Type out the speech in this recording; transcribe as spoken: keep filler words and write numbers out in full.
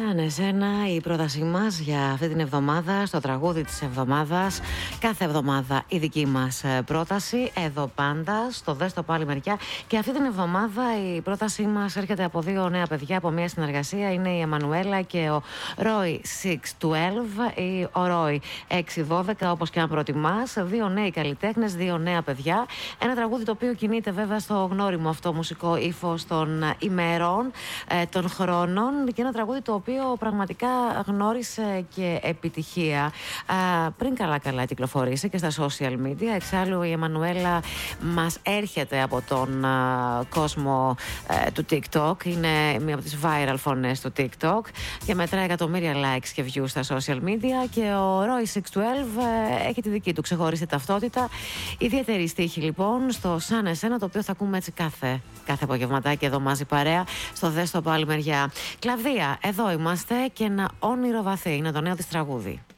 Σαν εσένα η πρότασή μας για αυτή την εβδομάδα, στο τραγούδι της εβδομάδας. Κάθε εβδομάδα η δική μας πρόταση, εδώ πάντα, στο Δες το πάλι μεριά. Και αυτή την εβδομάδα η πρότασή μας έρχεται από δύο νέα παιδιά, από μια συνεργασία. Είναι η Εμμανουέλα και ο Ρόι έξι δώδεκα ή ο Ρόι έξι δώδεκα, όπως και αν προτιμάς. Δύο νέοι καλλιτέχνες, δύο νέα παιδιά. Ένα τραγούδι το οποίο κινείται βέβαια στο γνώριμο αυτό μουσικό ύφος των ημερών, των χρόνων, και ένα τραγούδι το οποίο πραγματικά γνώρισε και επιτυχία α, πριν καλά-καλά κυκλοφορήσει και στα social media. Εξάλλου η Εμμανουέλα μας έρχεται από τον α, κόσμο α, του TikTok. Είναι μία από τις viral φωνές του TikTok και μετράει εκατομμύρια likes και views στα social media. Και ο Ρόι έξι δώδεκα α, έχει τη δική του ξεχωριστή ταυτότητα. Ιδιαίτερη στίχη λοιπόν στο Σαν εσένα, το οποίο θα ακούμε έτσι κάθε, κάθε απογευματάκι εδώ μαζί παρέα στο Δες το πάλι μεριά. Κλαβδία, εδώ είμαστε και ένα όνειρο βαθύ είναι το νέο της τραγούδι.